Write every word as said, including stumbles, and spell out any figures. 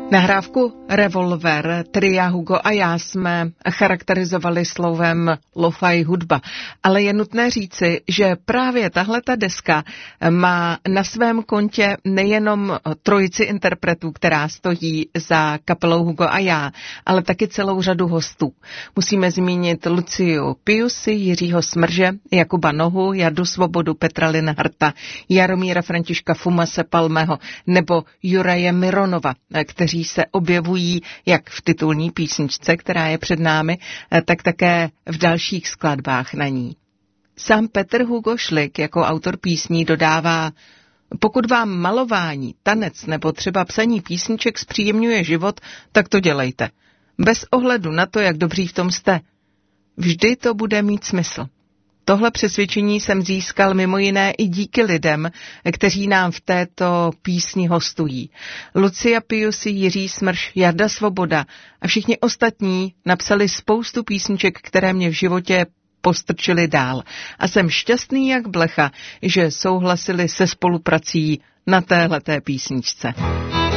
Nahrávku Revolver tria Hugo a já jsme charakterizovali slovem lo-fi hudba, ale je nutné říci, že právě tahleta deska má na svém kontě nejenom trojici interpretů, která stojí za kapelou Hugo a já, ale taky celou řadu hostů. Musíme zmínit Luciu Piusi, Jiřího Smrže, Jakuba Nohu, Jardu Svobodu, Petra Linharta, Jaromíra Františka Fumase Palmého nebo Juraje Mironova, kteří se objevují jak v titulní písničce, která je před námi, tak také v dalších skladbách na ní. Sám Petr Hugo Šlik jako autor písní dodává: pokud vám malování, tanec nebo třeba psaní písniček zpříjemňuje život, tak to dělejte. Bez ohledu na to, jak dobří v tom jste. Vždy to bude mít smysl. Tohle přesvědčení jsem získal mimo jiné i díky lidem, kteří nám v této písni hostují. Lucia Piusi, Jiří Smrš, Jarda Svoboda a všichni ostatní napsali spoustu písniček, které mě v životě postrčili dál. A jsem šťastný jak blecha, že souhlasili se spoluprací na téhleté písničce.